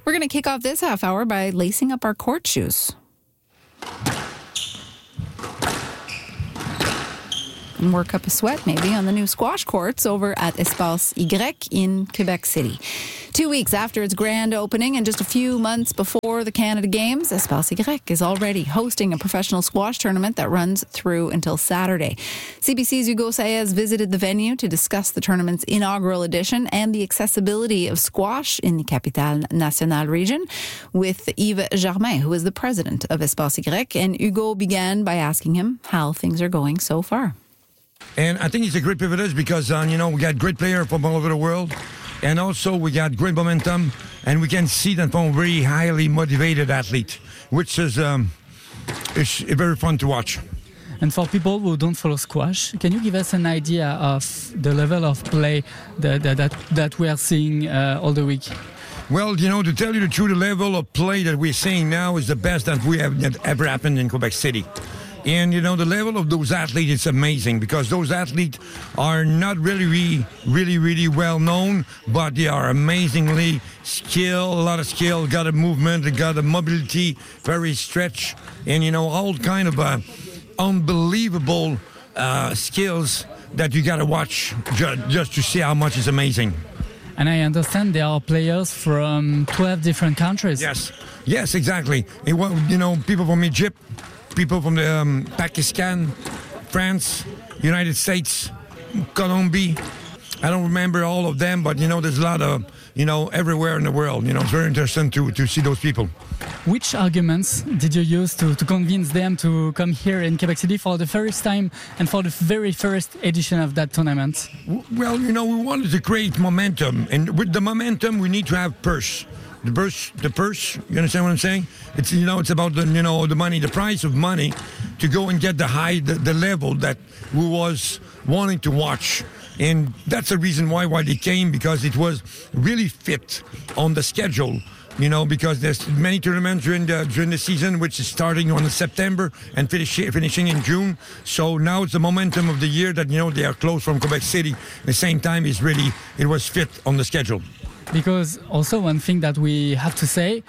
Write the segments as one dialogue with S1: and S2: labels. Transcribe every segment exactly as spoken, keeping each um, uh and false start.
S1: We're going to kick off this half hour by lacing up our court shoes. And work up a sweat maybe on the new squash courts over at Espace Y in Quebec City. Two weeks after its grand opening and just a few months before the Canada Games, Espace Y is already hosting a professional squash tournament that runs through until Saturday. C B C's Hugo Saez visited the venue to discuss the tournament's inaugural edition and the accessibility of squash in the Capitale Nationale region with Yves Germain, who is the president of Espace Y. And Hugo began by asking him how things are going so far.
S2: And I think it's a great privilege because, uh, you know, we got great players from all over the world. And also we got great momentum. And we can see that from a very highly motivated athlete, which is, um, is very fun to watch.
S3: And for people who don't follow squash, can you give us an idea of the level of play that, that, that we are seeing uh, all the week?
S2: Well, you know, to tell you the truth, the level of play that we're seeing now is the best that we have that ever happened in Quebec City. And, you know, the level of those athletes is amazing because those athletes are not really, really, really, really well known, but they are amazingly skilled, a lot of skill, got a movement, they got a mobility, very stretch, and, you know, all kind of uh, unbelievable uh, skills that you got to watch ju- just to see how much is amazing.
S3: And I understand there are players from twelve different countries.
S2: Yes, yes, exactly. It, you know, people from Egypt, people from the, um, Pakistan, France, United States, Colombia. I don't remember all of them, but, you know, there's a lot of, you know, everywhere in the world. You know, it's very interesting to, to see those people.
S3: Which arguments did you use to, to convince them to come here in Quebec City for the first time and for the very first edition of that tournament?
S2: Well, you know, we wanted to create momentum. And with the momentum, we need to have purse. The purse, the purse, you understand what I'm saying? It's, you know, it's about the, you know, the money, the price of money to go and get the high, the, the level that we was wanting to watch. And that's the reason why, why they came, because it was really fit on the schedule, you know, because there's many tournaments during the, during the season, which is starting on September and finish, finishing in June. So now it's the momentum of the year that, you know, they are close from Quebec City. At the same time, it's really, it was fit on the schedule.
S3: Because also one thing that we have to say,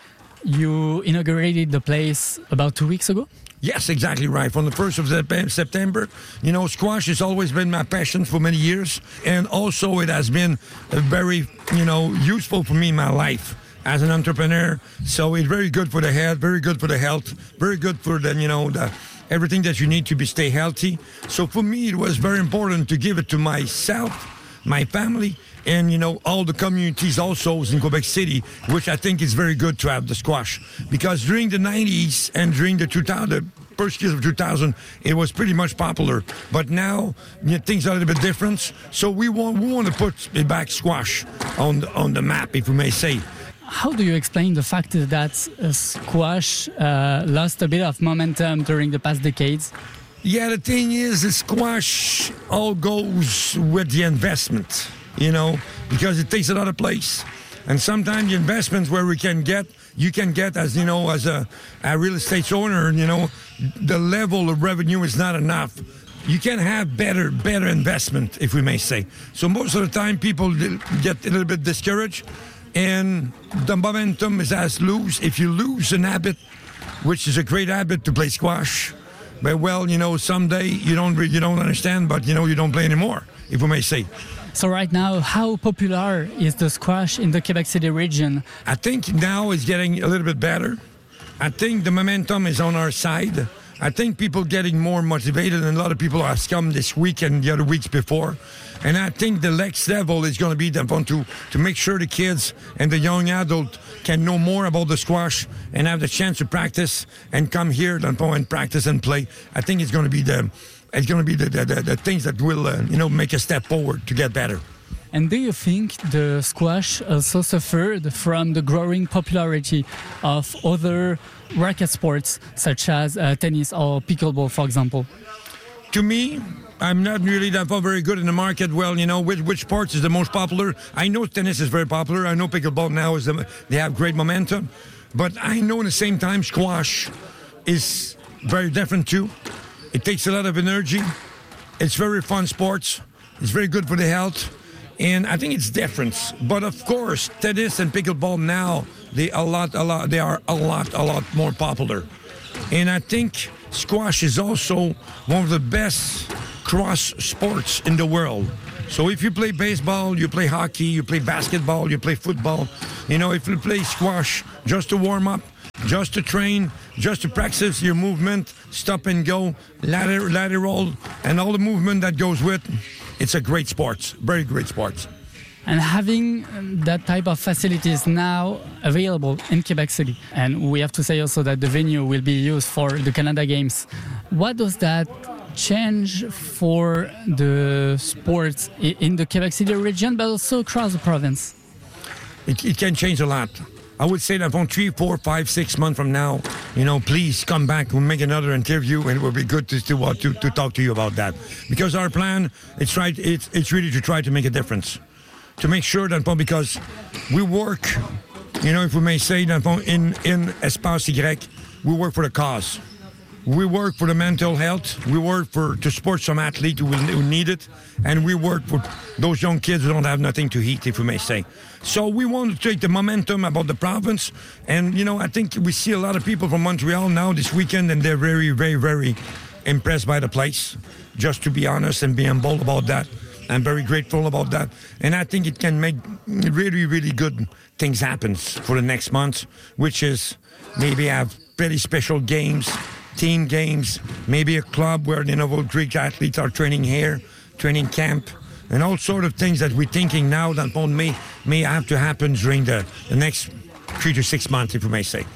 S3: you inaugurated the place about two weeks ago?
S2: Yes, exactly right. From the first of September, you know, squash has always been my passion for many years. And also it has been very, you know, useful for me in my life as an entrepreneur. So it's very good for the head, very good for the health, very good for the, you know, the everything that you need to be stay healthy. So for me, it was very important to give it to myself, my family, and, you know, all the communities also in Quebec City, which I think is very good to have the squash. Because during the nineties and during the two thousand, the first years of two thousand, it was pretty much popular. But now, you know, things are a little bit different. So we want we want to put back squash on the, on the map, if we may say.
S3: How do you explain the fact that uh, squash uh, lost a bit of momentum during the past decades?
S2: Yeah, the thing is, the squash all goes with the investment. You know, because it takes a lot of place. And sometimes the investments where we can get, you can get as, you know, as a, a real estate owner, you know, the level of revenue is not enough. You can have better, better investment, if we may say. So most of the time people get a little bit discouraged and the momentum is as loose. If you lose an habit, which is a great habit to play squash, but well, you know, someday you don't, you don't understand, but, you know, you don't play anymore, if we may say.
S3: So right now, how popular is the squash in the Quebec City region?
S2: I think now it's getting a little bit better. I think the momentum is on our side. I think people getting more motivated, and a lot of people have come this week and the other weeks before. And I think the next level is going to be the fun to, to make sure the kids and the young adult can know more about the squash and have the chance to practice and come here and practice and play. I think it's going to be the It's going to be the, the, the things that will, uh, you know, make a step forward to get better.
S3: And do you think the squash also suffered from the growing popularity of other racket sports, such as uh, tennis or pickleball, for example?
S2: To me, I'm not really that very good in the market. Well, you know, which, which sports is the most popular? I know tennis is very popular. I know pickleball now is the, they have great momentum. But I know at the same time squash is very different too. It takes a lot of energy. It's very fun sports. It's very good for the health. And I think it's different. But of course, tennis and pickleball now, they a lot, a lot, they are a lot, a lot more popular. And I think squash is also one of the best cross sports in the world. So if you play baseball, you play hockey, you play basketball, you play football, you know, if you play squash just to warm up, just to train, just to practice your movement, stop and go, ladder, lateral, and all the movement that goes with, it's a great sport, very great sport.
S3: And having that type of facilities now available in Quebec City, and we have to say also that the venue will be used for the Canada Games. What does that change for the sports in the Quebec City region, but also across the province?
S2: It, it can change a lot. I would say that from three, four, five, six months from now, you know, please come back. We'll make another interview, and it will be good to to, to, to talk to you about that. Because our plan, it's right. It's it's really to try to make a difference, to make sure that because we work, you know, if we may say that in in Espace Y, we work for the cause. We work for the mental health. We work for to support some athlete who, will, who need it, and we work for those young kids who don't have nothing to eat, if we may say. So we want to take the momentum about the province, and you know, I think we see a lot of people from Montreal now this weekend, and they're very, very, very impressed by the place. Just to be honest and be humble about that, I'm very grateful about that, and I think it can make really, really good things happen for the next month, which is maybe have very special games. Team games, maybe a club where the Novel Creek athletes are training here, training camp, and all sort of things that we're thinking now that may, may have to happen during the, the next three to six months, if we may say.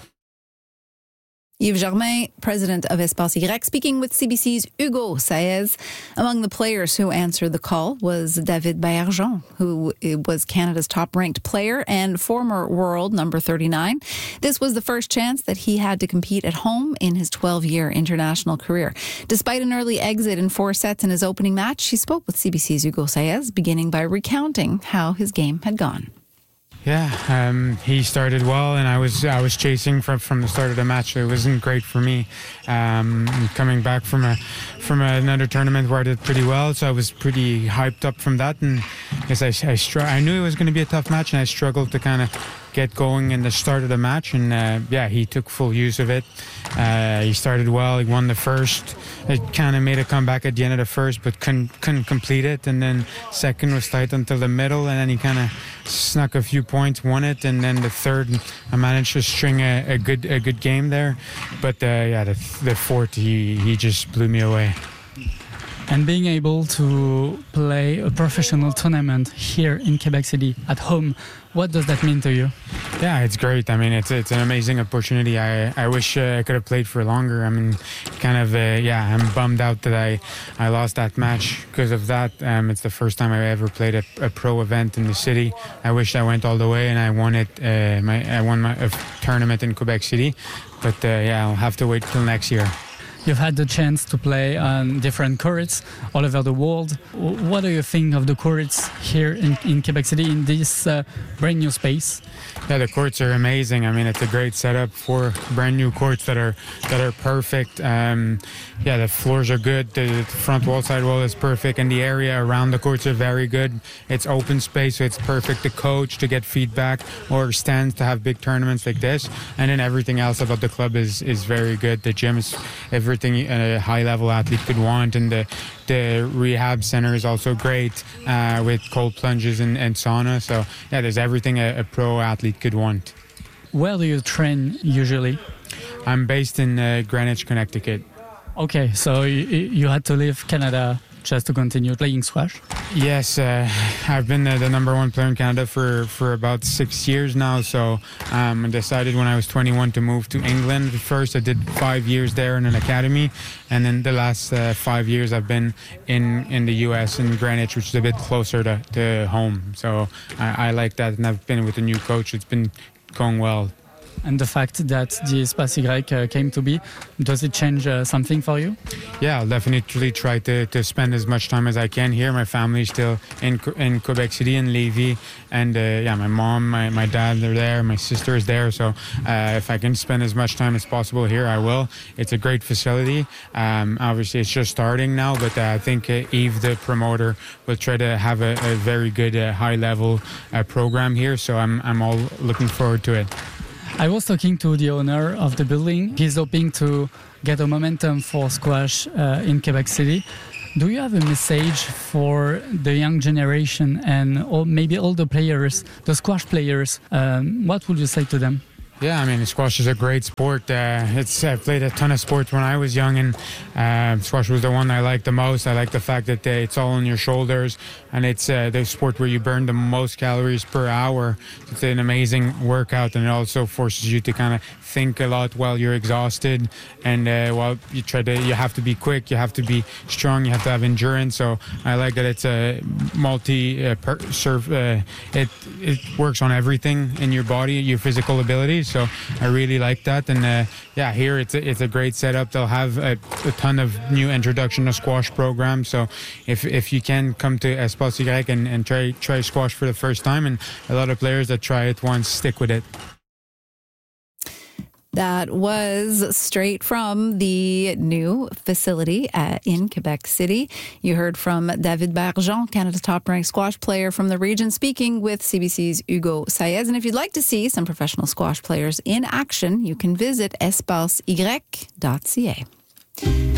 S1: Yves Germain, president of Espace Y, speaking with C B C's Hugo Saez. Among the players who answered the call was David Baillargeon, who was Canada's top-ranked player and former world number thirty-nine. This was the first chance that he had to compete at home in his twelve-year international career. Despite an early exit in four sets in his opening match, he spoke with C B C's Hugo Saez, beginning by recounting how his game had gone.
S4: Yeah, um, he started well, and I was I was chasing from, from the start of the match. It wasn't great for me. Um, coming back from a from another tournament where I did pretty well, so I was pretty hyped up from that. And I guess I I, str- I knew it was going to be a tough match, and I struggled to kind of get going in the start of the match. And uh, yeah, he took full use of it. Uh, he started well. He won the first. It kind of made a comeback at the end of the first, but couldn't couldn't complete it. And then second was tight until the middle, and then he kind of snuck a few points, won it. And then the third, I managed to string a, a good a good game there. But uh, yeah, the, the fourth, he he just blew me away.
S3: And being able to play a professional tournament here in Quebec City at home, what does that mean to you?
S4: Yeah, it's great. I mean, it's it's an amazing opportunity. I I wish uh, I could have played for longer. I mean, kind of, uh, yeah, I'm bummed out that I, I lost that match because of that. Um, it's the first time I ever played a, a pro event in the city. I wish I went all the way and I won it. Uh, my I won my a tournament in Quebec City, but uh, yeah, I'll have to wait till next year.
S3: You've had the chance to play on different courts all over the world. What do you think of the courts here in, in Quebec City in this uh, brand new space?
S4: Yeah, the courts are amazing. I mean, it's a great setup for brand new courts that are that are perfect. Um, yeah, the floors are good. The front wall, side wall is perfect, and the area around the courts are very good. It's open space, so it's perfect to coach, to get feedback, or stands to have big tournaments like this. And then everything else about the club is is very good. The gym is every everything a high-level athlete could want, and the the rehab center is also great uh, with cold plunges and, and sauna. So yeah, there's everything a, a pro athlete could want.
S3: Where do you train usually?
S4: I'm based in uh, Greenwich, Connecticut.
S3: Okay, so you, you had to leave Canada just to continue playing squash?
S4: Yes, uh, I've been the, the number one player in Canada for, for about six years now. So um, I decided when I was twenty-one to move to England. First, I did five years there in an academy. And then the last uh, five years, I've been in, in the U S, in Greenwich, which is a bit closer to, to home. So I, I like that. And I've been with a new coach. It's been going well.
S3: And the fact that the Espace Y uh, came to be, does it change uh, something for you?
S4: Yeah, I'll definitely try to, to spend as much time as I can here. My family's still in in Quebec City, in Lévis. And uh, yeah, my mom, my, my dad, they're there. My sister is there. So uh, if I can spend as much time as possible here, I will. It's a great facility. Um, obviously, it's just starting now, but uh, I think uh, Yves, the promoter, will try to have a, a very good uh, high-level uh, program here. So I'm I'm all looking forward to it.
S3: I was talking to the owner of the building. He's hoping to get a momentum for squash uh, in Quebec City. Do you have a message for the young generation and or maybe all the players, the squash players? Um, what would you say to them?
S4: Yeah, I mean, squash is a great sport. Uh, it's I played a ton of sports when I was young, and uh, squash was the one I liked the most. I like the fact that uh, it's all on your shoulders, and it's uh, the sport where you burn the most calories per hour. It's an amazing workout, and it also forces you to kind of think a lot while you're exhausted, and uh, while you try to, you have to be quick, you have to be strong, you have to have endurance. So I like that it's a multi uh, per, serve. Uh, it it works on everything in your body, your physical abilities. So I really like that, and uh, yeah, here it's a, it's a great setup. They'll have a, a ton of new introduction to squash programs. So if if you can come to Espace Y and, and try try squash for the first time, and a lot of players that try it once stick with it.
S1: That was straight from the new facility at, in Quebec City. You heard from David Bergeron, Canada's top-ranked squash player from the region, speaking with C B C's Hugo Saez. And if you'd like to see some professional squash players in action, you can visit espace y dot c a.